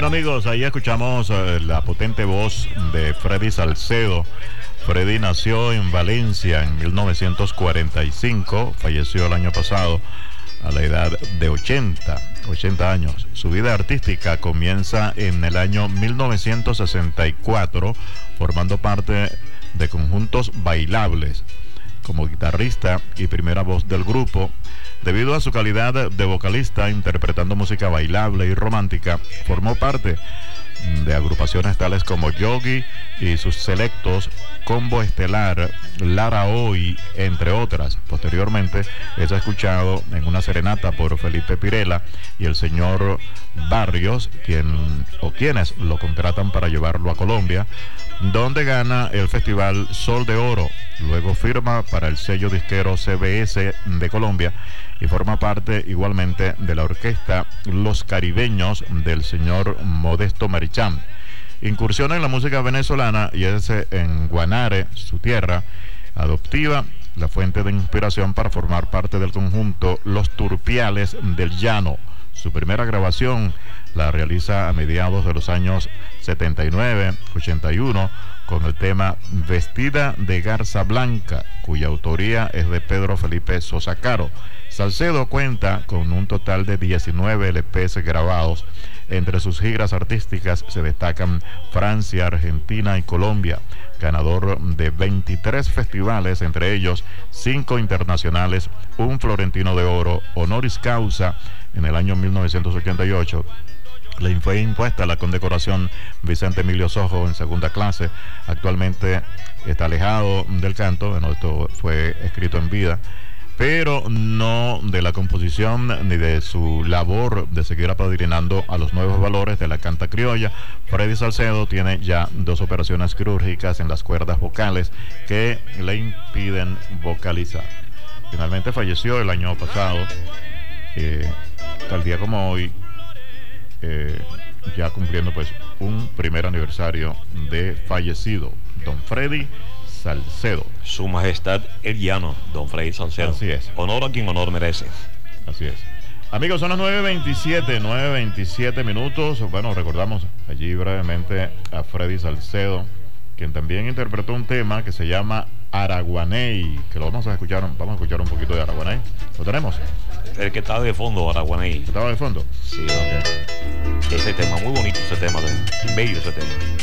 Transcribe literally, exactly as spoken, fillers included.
Bueno, amigos, ahí escuchamos eh, la potente voz de Freddy Salcedo. Freddy nació en Valencia en mil novecientos cuarenta y cinco, falleció el año pasado a la edad de ochenta, ochenta años. Su vida artística comienza en el año mil novecientos sesenta y cuatro, formando parte de conjuntos bailables como guitarrista y primera voz del grupo. Debido a su calidad de vocalista interpretando música bailable y romántica, formó parte de agrupaciones tales como Yogi y sus selectos, Combo Estelar, Lara Hoy, entre otras. Posteriormente es escuchado en una serenata por Felipe Pirela y el señor Barrios, quien o quienes lo contratan para llevarlo a Colombia, donde gana el festival Sol de Oro. Luego firma para el sello disquero C B S de Colombia y forma parte igualmente de la orquesta Los Caribeños del señor Modesto Marichán. Incursiona en la música venezolana y es en Guanare, su tierra adoptiva, la fuente de inspiración para formar parte del conjunto Los Turpiales del Llano. Su primera grabación la realiza a mediados de los años setenta y nueve, ochenta y uno con el tema Vestida de Garza Blanca, cuya autoría es de Pedro Felipe Sosa Caro. Salcedo cuenta con un total de diecinueve L Pes grabados. Entre sus giras artísticas se destacan Francia, Argentina y Colombia, ganador de veintitrés festivales, entre ellos cinco internacionales, un Florentino de Oro, honoris causa en el año mil novecientos ochenta y ocho. Le fue impuesta la condecoración Vicente Emilio Sojo en segunda clase. Actualmente está alejado del canto. Bueno, esto fue escrito en vida, pero no de la composición ni de su labor de seguir apadrinando a los nuevos valores de la canta criolla. Freddy Salcedo tiene ya dos operaciones quirúrgicas en las cuerdas vocales que le impiden vocalizar. Finalmente falleció el año pasado, eh, tal día como hoy, eh, ya cumpliendo pues un primer aniversario de fallecido, don Freddy Salcedo. Su Majestad el Llano, don Freddy Salcedo. Así es. Honor a quien honor merece. Así es. Amigos, son las nueve veintisiete, nueve veintisiete minutos. Bueno, recordamos allí brevemente a Freddy Salcedo, quien también interpretó un tema que se llama Araguaney, que lo vamos a escuchar, vamos a escuchar un poquito de Araguaney. ¿Lo tenemos? El que está de fondo, Araguaney. ¿Estaba de fondo? Sí. Okay. Ese tema, muy bonito ese tema, bello ese tema.